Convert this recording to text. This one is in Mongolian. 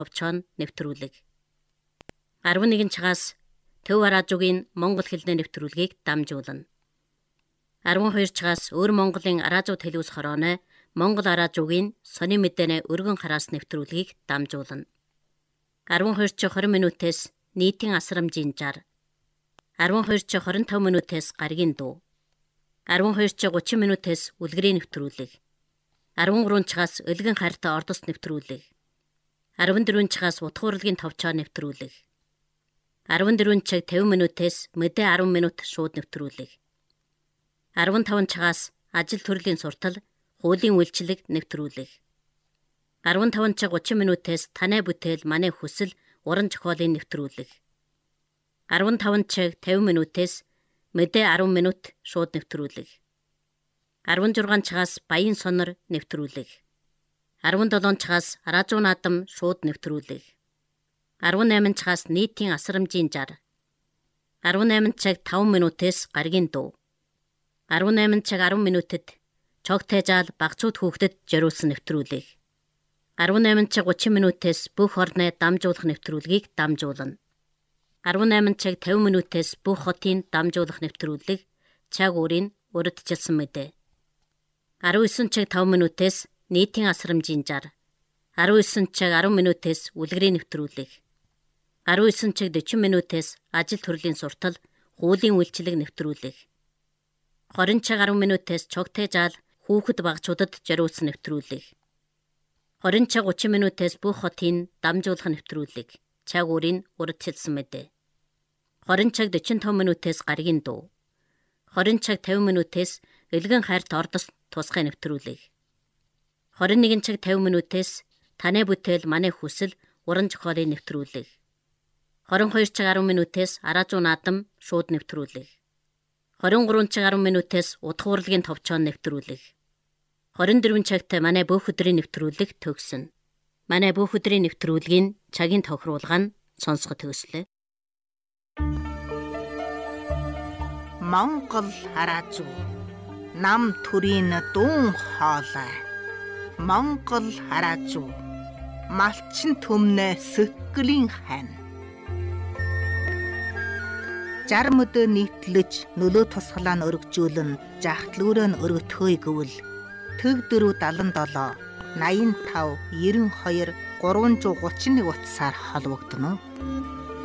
товчоо нэвтрүүлэг. 11 цагаас Төв Араажуугийн монгол хэлний нэвтрүүлгийг дамжуулна. 12 цагаас Өр Монголын Араажуу телевиз хорооны Монгол Араажуугийн сони мэдэнэ өргөн хараас нэвтрүүлгийг дамжуулна. 12 цаг 20 минутээс нийтийн асрамжийн жар. 12 цаг 25 минутээс гаригийн дуу. 12 цаг 30 минутээс үлгэрийн нэвтрүүлэг. 13 цагаас өлгөн хайртай ордос нэвтрүүлэг. 14 цагаас утга урлагийн товчоо нэвтрүүлэг. 14 цаг 50 минутээс мэдээ 10 минут шууд нэвтрүүлэг. 15 цагаас ажил төрлийн суртал, хуулийн үйлчлэг нэвтрүүлэг. 15 цаг 30 минутээс танай бүтээл манай хүсэл, уран зохиолын нэвтрүүлэг. 15 цаг 50 минутээс мэдээ 10 минут шууд нэвтрүүлэг. 16 цагаас баян сонор нэвтрүүлэг. 17 цагаас Араажуу наадам шууд нэвтрүүлэг. 18 цагаас нийтийн асрамжийн жар. 18 цаг 5 минутээс гаригийн дуу. 18 цаг 10 минутэд чогтой жаал багцууд хүүхдэд зориулсан нэвтрүүлэг. 18 цаг 30 минутээс бүх орны дамжуулах нэвтрүүлгийг дамжуулна. 18 цаг 50 минутээс бүх хотын дамжуулах нэвтрүүлэг, цаг уурын урьдчилсан мэдээ. 19 цаг 5 минутээс нийтийн асрамжийн жар. 19 цаг 10 минутээс үлгэрийн нэвтрүүлэг. 19 цаг 40 минутээс ажил төрлийн суртал, хуулийн үйлчлэг нэвтрүүлэг. 20 цаг 10 минутээс чогтой жаал хүүхэд багцуудад зориулсан нэвтрүүлэг. 20 цаг 30 минутээс бүх хотын дамжуулах нэвтрүүлэг, цаг уурын урьдчилсан мэдээ. 20 цаг 45 минутээс гаригийн дуу. 20 цаг 50 минутээс өлгөн хайрт ордос тусгай нэвтрүүлэг. 21 цаг 50 минутээс танай бүтээл манай хүсэл, уран зохиолын нэвтрүүлэг. 22 цаг 10 минутээс Араажуу наадам шууд нэвтрүүлэг. 23 цаг 10 минутээс утга урлагийн товчоо нэвтрүүлэг. 24 цагт манай бүх өдрийн нэвтрүүлэг төгснө. Манай бүх өдрийн нэвтрүүлгийн цагийн тохируулга нь сонсгох төслөө. Монгол Араажуу нам төрийн дуун хоолой. Монгол Араажуу малчин төмнө сөккөлийн хань. 60 өдөө нийтлэж нөлөө тусгалаа нь өргөжүүлэн жахтлуураа нь өргөтгөөе гэвэл төг 477 85 92 331 утсаар холбогдно.